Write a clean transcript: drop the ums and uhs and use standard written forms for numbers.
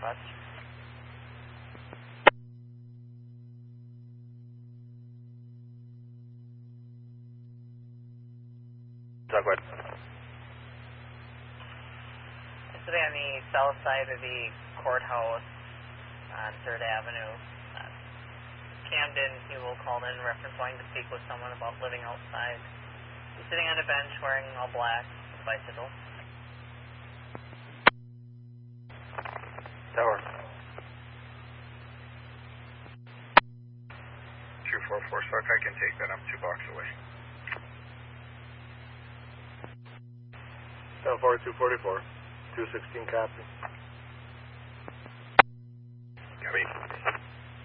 Dispatch. Dogwood. Sitting on the south side of the courthouse on 3rd Avenue. Camden, he will call in reference wanting to speak with someone about living outside. He's sitting on a bench wearing all black, bicycle. Tower. 244, so if I can take that, I'm 2 blocks away. 74244, 216 copy. Copy.